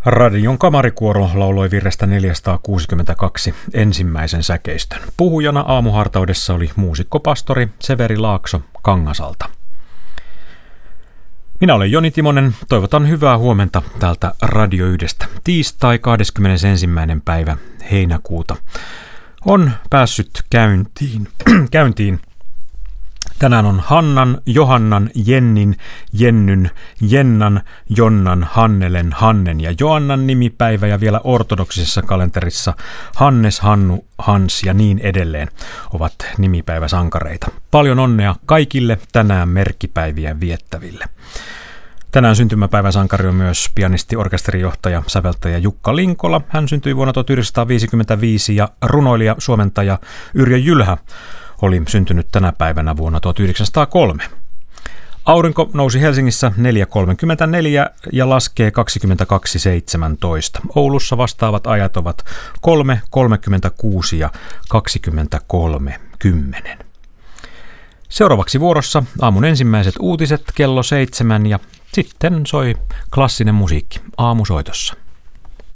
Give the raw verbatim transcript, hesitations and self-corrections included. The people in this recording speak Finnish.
Radion kamarikuoro lauloi virrestä neljäsataakuusikymmentäkaksi ensimmäisen säkeistön. Puhujana aamuhartaudessa oli muusikkopastori Severi Laakso Kangasalta. Minä olen Joni Timonen. Toivotan hyvää huomenta täältä Radio Yhdestä. Tiistai kahdeskymmenesensimmäinen päivä heinäkuuta on päässyt käyntiin. käyntiin. Tänään on Hannan, Johannan, Jennin, Jennyn, Jennan, Jonnan, Hannelen, Hannen ja Joannan nimipäivä ja vielä ortodoksisessa kalenterissa Hannes, Hannu, Hans ja niin edelleen ovat nimipäiväsankareita. Paljon onnea kaikille tänään merkkipäiviä viettäville. Tänään syntymäpäiväsankari on myös pianisti, orkesterijohtaja, säveltäjä Jukka Linkola. Hän syntyi vuonna tuhatyhdeksänsataaviisikymmentäviisi ja runoilija, suomentaja Yrjö Jylhä oli syntynyt tänä päivänä vuonna tuhatyhdeksänsataakolme. Aurinko nousi Helsingissä neljä kolmekymmentäneljä ja laskee kaksikymmentäkaksi seitsemäntoista. Oulussa vastaavat ajat ovat kolme kolmekymmentäkuusi ja kaksikymmentäkolme kymmenen. Seuraavaksi vuorossa aamun ensimmäiset uutiset kello seitsemän ja sitten soi klassinen musiikki aamusoitossa.